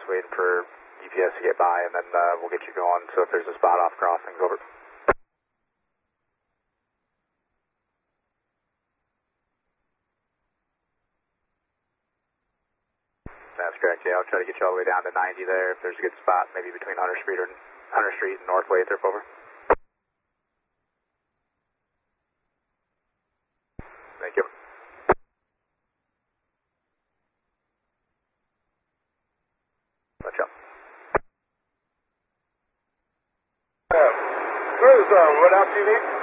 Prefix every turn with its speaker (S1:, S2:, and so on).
S1: just waiting for EPS to get by, and then we'll get you going. So if there's a spot off crossings, over. That's correct, yeah. I'll try to get you all the way down to 90 there. If there's a good spot, maybe between Hunter Street and North Lathrop, over. Thank you. Watch out.
S2: Cruise, what else do you need?